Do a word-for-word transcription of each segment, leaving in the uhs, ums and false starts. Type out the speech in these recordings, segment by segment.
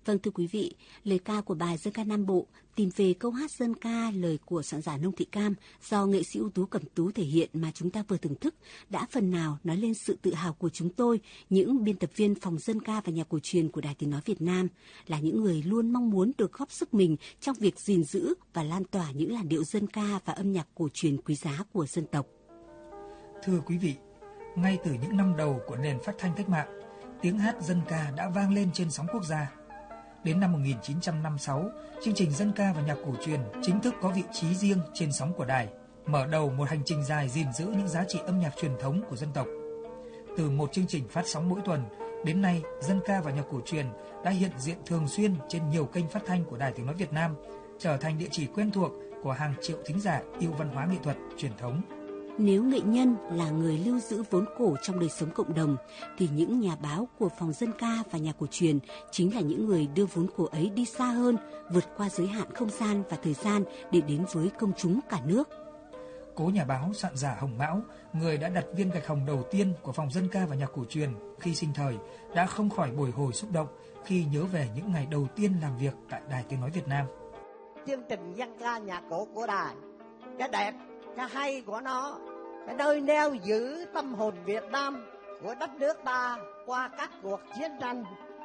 Vâng thưa quý vị, lời ca của bài dân ca Nam Bộ tìm về câu hát dân ca lời của soạn giả Nông Thị Cam do nghệ sĩ ưu tú Cẩm Tú thể hiện mà chúng ta vừa thưởng thức đã phần nào nói lên sự tự hào của chúng tôi, những biên tập viên phòng dân ca và nhạc cổ truyền của Đài Tiếng nói Việt Nam, là những người luôn mong muốn được góp sức mình trong việc gìn giữ và lan tỏa những làn điệu dân ca và âm nhạc cổ truyền quý giá của dân tộc. Thưa quý vị, ngay từ những năm đầu của nền phát thanh cách mạng, tiếng hát dân ca đã vang lên trên sóng quốc gia. Đến năm một nghìn chín trăm năm mươi sáu, chương trình dân ca và nhạc cổ truyền chính thức có vị trí riêng trên sóng của đài, mở đầu một hành trình dài gìn giữ những giá trị âm nhạc truyền thống của dân tộc. Từ một chương trình phát sóng mỗi tuần, đến nay dân ca và nhạc cổ truyền đã hiện diện thường xuyên trên nhiều kênh phát thanh của Đài Tiếng nói Việt Nam, trở thành địa chỉ quen thuộc của hàng triệu thính giả yêu văn hóa nghệ thuật truyền thống. Nếu nghệ nhân là người lưu giữ vốn cổ trong đời sống cộng đồng, thì những nhà báo của phòng dân ca và nhạc cổ truyền chính là những người đưa vốn cổ ấy đi xa hơn, vượt qua giới hạn không gian và thời gian để đến với công chúng cả nước. Cố nhà báo soạn giả Hồng Mão, người đã đặt viên gạch hồng đầu tiên của phòng dân ca và nhạc cổ truyền khi sinh thời, đã không khỏi bồi hồi xúc động khi nhớ về những ngày đầu tiên làm việc tại Đài Tiếng nói Việt Nam. Chương trình dân ca nhạc cổ của đài, cái đẹp, cái hay của nó, cái nơi neo giữ tâm hồn Việt Nam của đất nước ta qua các cuộc chiến tranh.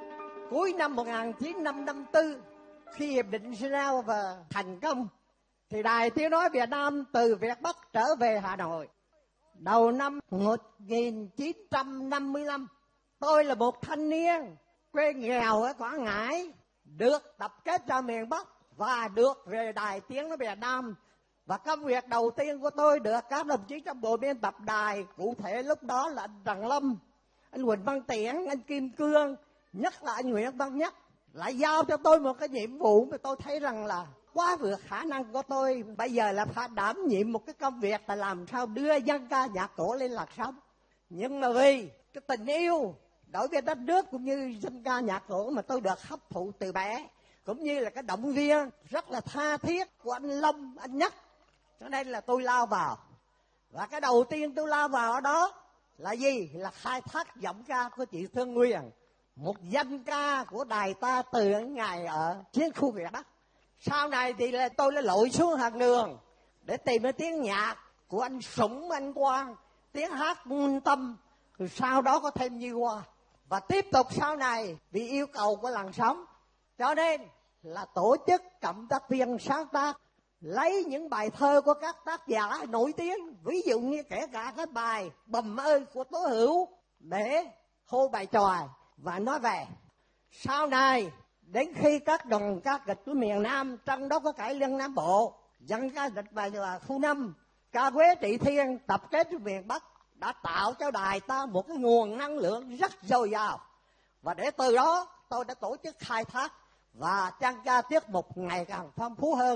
Cuối năm một nghìn chín trăm năm mươi tư, khi hiệp định Geneva thành công, thì Đài Tiếng nói Việt Nam từ Việt Bắc trở về Hà Nội. Đầu năm một nghìn chín trăm năm mươi lăm, tôi là một thanh niên quê nghèo ở Quảng Ngãi, được tập kết ra miền Bắc và được về Đài Tiếng nói Việt Nam. Và công việc đầu tiên của tôi được các đồng chí trong bộ biên tập đài, cụ thể lúc đó là anh Trần Lâm, anh Huỳnh Văn Tiễn, anh Kim Cương, nhất là anh Nguyễn Văn Nhất, lại giao cho tôi một cái nhiệm vụ mà tôi thấy rằng là quá vượt khả năng của tôi. Bây giờ là phải đảm nhiệm một cái công việc là làm sao đưa dân ca nhạc cổ lên làn sóng. Nhưng mà vì cái tình yêu đối với đất nước cũng như dân ca nhạc cổ mà tôi được hấp thụ từ bé, cũng như là cái động viên rất là tha thiết của anh Lâm, anh Nhất, cho nên là tôi lao vào. Và cái đầu tiên tôi lao vào ở đó là gì? Là khai thác giọng ca của chị Thương Nguyên, một danh ca của đài ta từ ngày ở trên khu Việt Bắc. Sau này thì là tôi đã lội xuống hàng đường để tìm cái tiếng nhạc của anh Sủng, anh Quang, tiếng hát Minh Tâm, rồi sau đó có thêm Như Hoa. Và tiếp tục sau này vì yêu cầu của làn sóng, cho nên là tổ chức cộng tác viên sáng tác, lấy những bài thơ của các tác giả nổi tiếng, ví dụ như kể cả cái bài Bầm ơi của Tố Hữu, để hô bài tròi và nói về. Sau này đến khi các đoàn ca kịch của miền Nam, trong đó có cải lương Nam Bộ, dân ca kịch bài là Khu Năm, ca Quế Trị Thiên tập kết của miền Bắc, đã tạo cho đài ta một cái nguồn năng lượng rất dồi dào. Và để từ đó tôi đã tổ chức khai thác và trang ca tiết mục ngày càng phong phú hơn.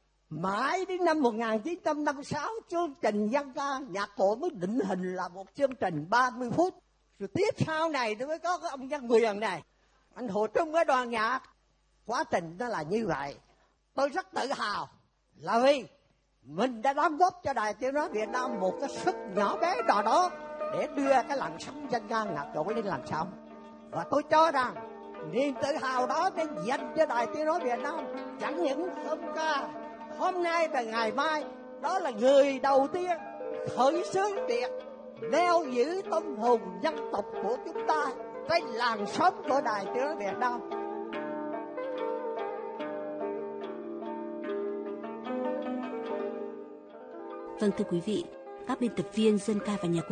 Mãi đến năm một nghìn chín trăm năm mươi sáu, chương trình dân ca nhạc cổ mới định hình là một chương trình ba mươi phút. Rồi tiếp sau này tôi mới có cái ông Văn Quyền này, anh Hồ Trung với đoàn nhạc. Quá trình nó là như vậy. Tôi rất tự hào là vì mình đã đóng góp cho Đài Tiếng nói Việt Nam một cái sức nhỏ bé nào đó để đưa cái làn sóng dân ca nhạc cổ lên làn sóng. Và tôi cho rằng niềm tự hào đó nên dành cho Đài Tiếng nói Việt Nam. Chẳng những hôm ca, hôm nay và ngày mai, đó là người đầu tiên khởi xướng việc neo giữ tâm hồn dân tộc của chúng ta trên làn sóng của Đài Tiếng nói Việt Nam. Vâng thưa quý vị, các biên tập viên dân ca và nhạc